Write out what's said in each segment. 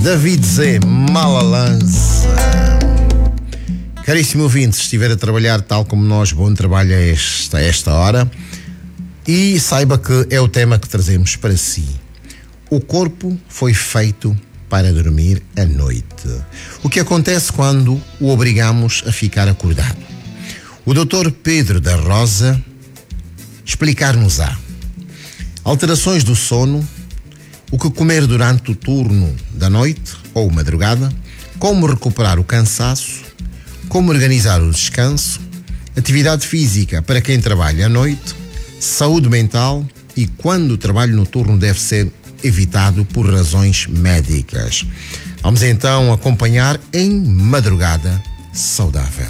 David Z, Malalança. Caríssimo ouvinte, se estiver a trabalhar tal como nós, bom trabalho a esta hora. E saiba que é o tema que trazemos para si. O corpo foi feito para dormir à noite. O que acontece quando o obrigamos a ficar acordado? O Dr. Pedro da Rosa explicar-nos-á alterações do sono, o que comer durante o turno da noite ou madrugada, como recuperar o cansaço, como organizar o descanso, atividade física para quem trabalha à noite, saúde mental e quando o trabalho noturno deve ser evitado por razões médicas. Vamos então acompanhar em Madrugada Saudável.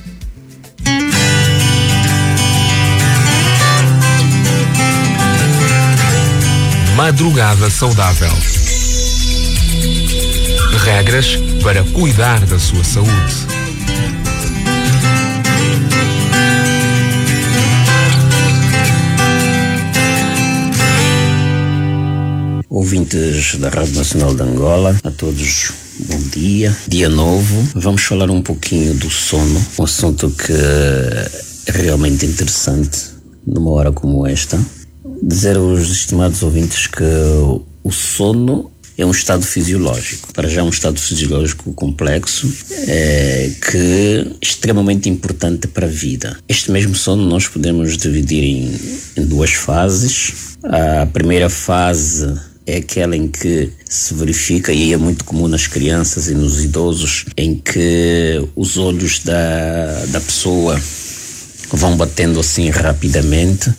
Madrugada Saudável. Regras para cuidar da sua saúde. Ouvintes da Rádio Nacional de Angola, a todos bom dia, dia novo. Vamos falar um pouquinho do sono, um assunto que é realmente interessante numa hora como esta. Dizer aos estimados ouvintes que o sono é um estado fisiológico, para já um estado fisiológico complexo, que é extremamente importante para a vida. Este mesmo sono nós podemos dividir em duas fases. A primeira fase é aquela em que se verifica, e é muito comum nas crianças e nos idosos, em que os olhos da pessoa vão batendo assim rapidamente.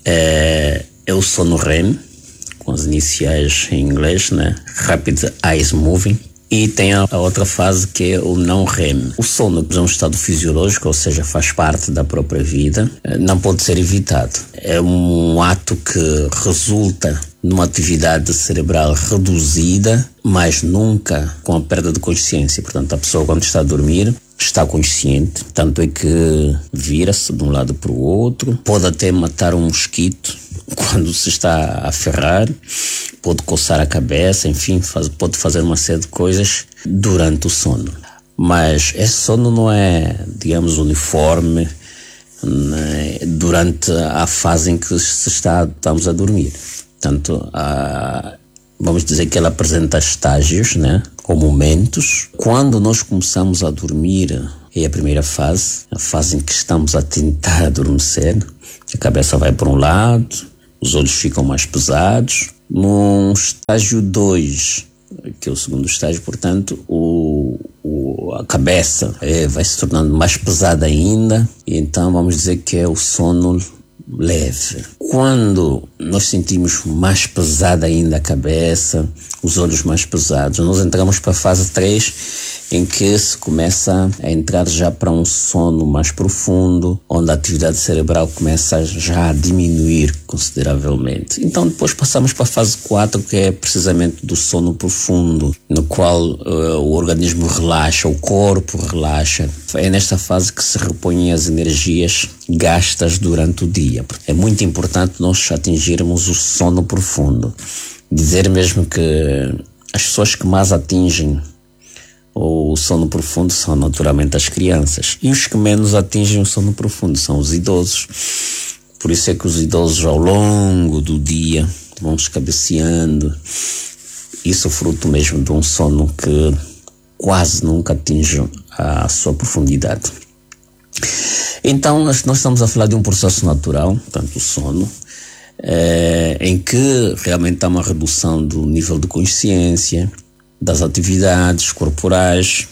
É o sono REM, com as iniciais em inglês, né? Rapid Eyes Moving. E tem a outra fase que é o não REM. O sono é um estado fisiológico, ou seja, faz parte da própria vida, não pode ser evitado. É um ato que resulta numa atividade cerebral reduzida, mas nunca com a perda de consciência. Portanto, a pessoa quando está a dormir está consciente, tanto é que vira-se de um lado para o outro, pode até matar um mosquito quando se está a ferrar, pode coçar a cabeça, enfim, pode fazer uma série de coisas durante o sono. Mas esse sono não é, digamos, uniforme, né, durante a fase em que estamos a dormir. Portanto, vamos dizer que ela apresenta estágios, né, ou momentos. Quando nós começamos a dormir, é a primeira fase, a fase em que estamos a tentar adormecer. A cabeça vai para um lado, os olhos ficam mais pesados. No estágio 2, que é o segundo estágio, portanto, a cabeça vai se tornando mais pesada ainda, e então vamos dizer que é o sono leve. Quando nós sentimos mais pesada ainda a cabeça, os olhos mais pesados, nós entramos para a fase 3, em que se começa a entrar já para um sono mais profundo, onde a atividade cerebral começa já a diminuir consideravelmente. Então depois passamos para a fase 4, que é precisamente do sono profundo, no qual o organismo relaxa, o corpo relaxa. É nesta fase que se repõem as energias gastas durante o dia. É muito importante nós atingirmos o sono profundo. Dizer mesmo que as pessoas que mais atingem o sono profundo são naturalmente as crianças, e os que menos atingem o sono profundo são os idosos. Por isso é que os idosos ao longo do dia vão se cabeceando. Isso é fruto mesmo de um sono que quase nunca atinge a sua profundidade. Então nós estamos a falar de um processo natural, portanto o sono, em que realmente há uma redução do nível de consciência, das atividades corporais,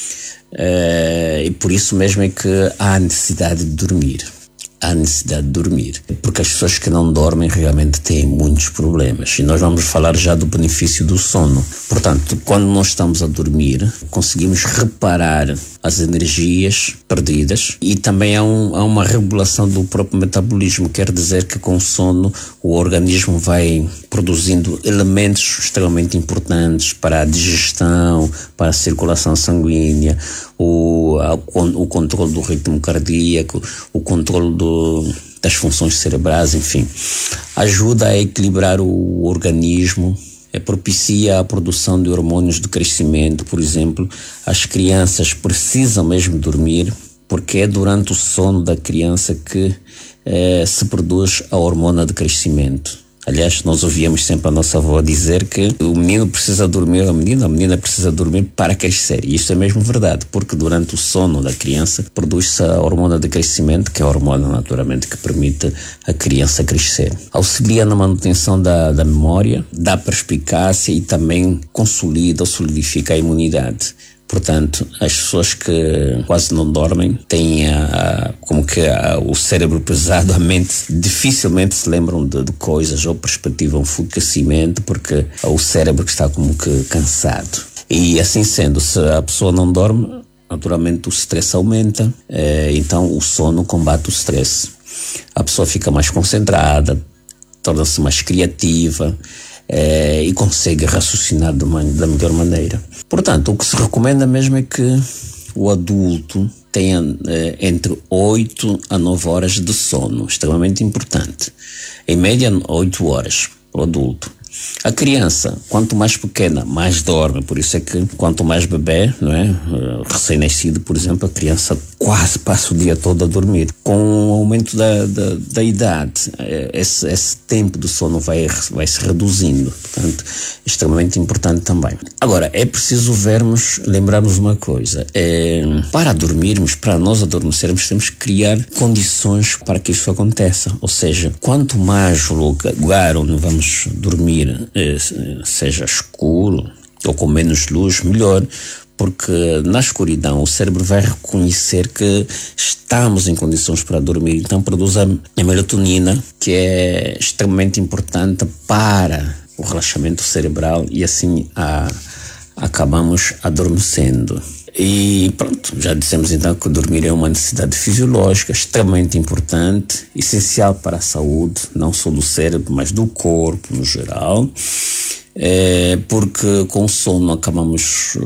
e por isso mesmo é que há a necessidade de dormir. Há necessidade de dormir, porque as pessoas que não dormem realmente têm muitos problemas, e nós vamos falar já do benefício do sono. Portanto, quando nós estamos a dormir, conseguimos reparar as energias perdidas, e também há uma regulação do próprio metabolismo. Quer dizer que com o sono o organismo vai produzindo elementos extremamente importantes para a digestão, para a circulação sanguínea, o controle do ritmo cardíaco, o controle das funções cerebrais, enfim. Ajuda a equilibrar o organismo, propicia a produção de hormônios de crescimento. Por exemplo, as crianças precisam mesmo dormir, porque é durante o sono da criança que se produz a hormona de crescimento. Aliás, nós ouvíamos sempre a nossa avó dizer que o menino precisa dormir, a menina precisa dormir para crescer. E isso é mesmo verdade, porque durante o sono da criança produz-se a hormona de crescimento, que é a hormona naturalmente que permite a criança crescer. Auxilia na manutenção da memória, da perspicácia e também consolida ou solidifica a imunidade. Portanto, as pessoas que quase não dormem têm o cérebro pesado, a mente, dificilmente se lembram de coisas ou perspectivam facilmente, porque o cérebro está como que cansado. E assim sendo, se a pessoa não dorme, naturalmente o stress aumenta, então o sono combate o stress. A pessoa fica mais concentrada, torna-se mais criativa, e consegue raciocinar da melhor maneira. Portanto, o que se recomenda mesmo é que o adulto tenha entre 8 a 9 horas de sono, extremamente importante. Em média, 8 horas para o adulto. A criança, quanto mais pequena, mais dorme. Por isso é que quanto mais bebê, não é? Recém-nascido, por exemplo, a criança quase passa o dia todo a dormir. Com o aumento da idade, esse tempo do sono vai se reduzindo. Portanto, é extremamente importante também. Agora, é preciso lembrarmos uma coisa. Para dormirmos, para nós adormecermos, temos que criar condições para que isso aconteça. Ou seja, quanto mais o lugar onde vamos dormir seja escuro ou com menos luz, melhor, porque na escuridão o cérebro vai reconhecer que estamos em condições para dormir, então produz a melatonina, que é extremamente importante para o relaxamento cerebral, e assim acabamos adormecendo. E pronto, já dissemos então que dormir é uma necessidade fisiológica extremamente importante, essencial para a saúde, não só do cérebro, mas do corpo no geral, porque com o sono acabamos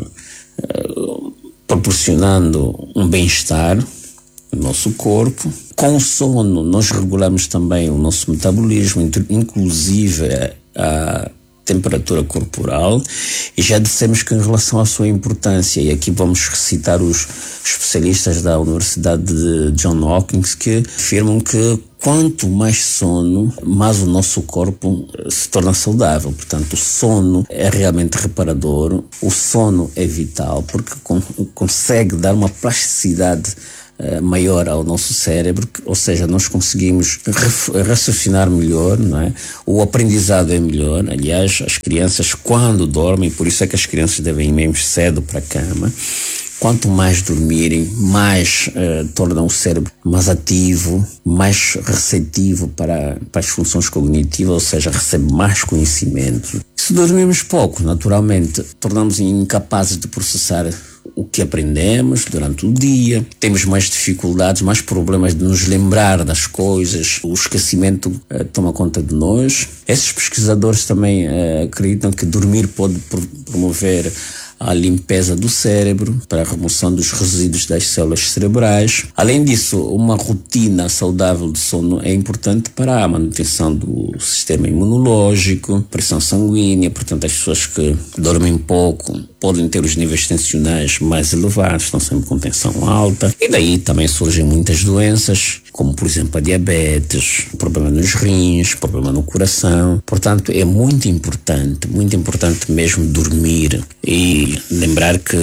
proporcionando um bem-estar no nosso corpo. Com o sono nós regulamos também o nosso metabolismo, inclusive a temperatura corporal, e já dissemos que em relação à sua importância, e aqui vamos recitar os especialistas da Universidade de Johns Hopkins, que afirmam que quanto mais sono, mais o nosso corpo se torna saudável. Portanto, o sono é realmente reparador, o sono é vital, porque consegue dar uma plasticidade maior ao nosso cérebro, ou seja, nós conseguimos raciocinar melhor, não é? O aprendizado é melhor. Aliás, as crianças quando dormem, por isso é que as crianças devem ir mesmo cedo para a cama, quanto mais dormirem, mais tornam o cérebro mais ativo, mais receptivo para as funções cognitivas, ou seja, recebe mais conhecimento. Se dormirmos pouco, naturalmente, tornamos incapazes de processar o que aprendemos durante o dia, temos mais dificuldades, mais problemas de nos lembrar das coisas, o esquecimento toma conta de nós. Esses pesquisadores também acreditam que dormir pode promover a limpeza do cérebro, para a remoção dos resíduos das células cerebrais. Além disso, uma rotina saudável de sono é importante para a manutenção do sistema imunológico, pressão sanguínea. Portanto, as pessoas que dormem pouco podem ter os níveis tensionais mais elevados, estão sempre com tensão alta, e daí também surgem muitas doenças, como por exemplo a diabetes, problema nos rins, problema no coração. Portanto, é muito importante mesmo dormir, e lembrar que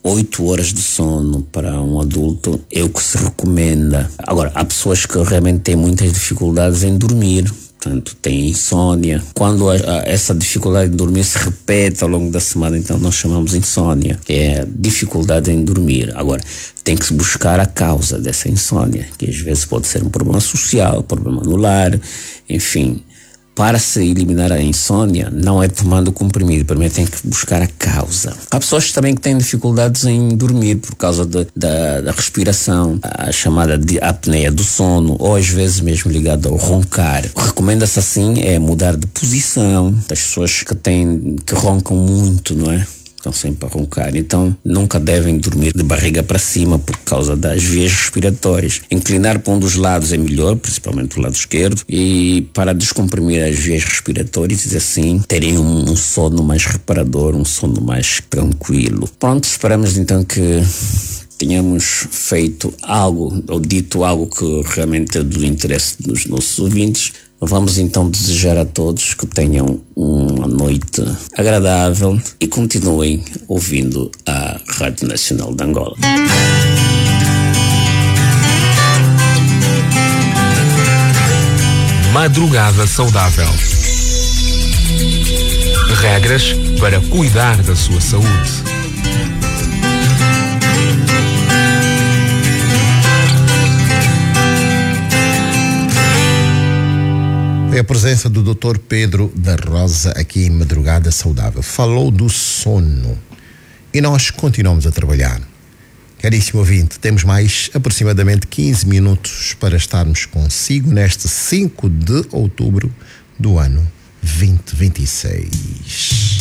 8 horas de sono para um adulto é o que se recomenda. Agora, há pessoas que realmente têm muitas dificuldades em dormir, portanto, tem insônia. Quando essa dificuldade em dormir se repete ao longo da semana, então nós chamamos insônia, que é dificuldade em dormir. Agora, tem que se buscar a causa dessa insônia, que às vezes pode ser um problema social, problema no lar, enfim. Para se eliminar a insônia, não é tomando comprimido, primeiro tem que buscar a causa. Há pessoas também que têm dificuldades em dormir por causa da respiração, a chamada de apneia do sono, ou às vezes mesmo ligado ao roncar. Recomenda-se assim mudar de posição. Das pessoas que roncam muito, não é? estão sempre a roncar. Então, nunca devem dormir de barriga para cima por causa das vias respiratórias. Inclinar para um dos lados é melhor, principalmente o lado esquerdo, e para descomprimir as vias respiratórias e assim terem um sono mais reparador, um sono mais tranquilo. Pronto, esperamos então que tenhamos feito algo, ou dito algo que realmente é do interesse dos nossos ouvintes. Vamos então desejar a todos que tenham uma noite agradável e continuem ouvindo a Rádio Nacional de Angola. Madrugada saudável. Regras para cuidar da sua saúde. É a presença do Dr. Pedro da Rosa aqui em Madrugada Saudável. Falou do sono e nós continuamos a trabalhar. Caríssimo ouvinte, temos mais aproximadamente 15 minutos para estarmos consigo neste 5 de outubro do ano 2026.